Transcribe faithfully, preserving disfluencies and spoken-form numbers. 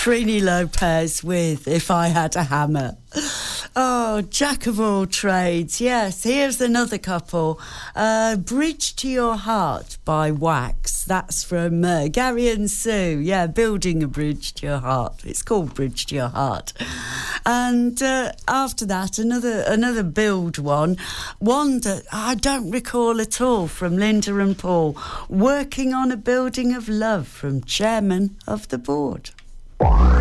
Trini Lopez with If I Had a Hammer. Oh, jack of all trades. Yes, here's another couple. Uh, Bridge to Your Heart by Wax. That's from uh, Gary and Sue. Yeah, building a bridge to your heart. It's called Bridge to Your Heart. And uh, after that, another another build one. One that I don't recall at all, from Linda and Paul. Working on a Building of Love, from Chairman of the Board.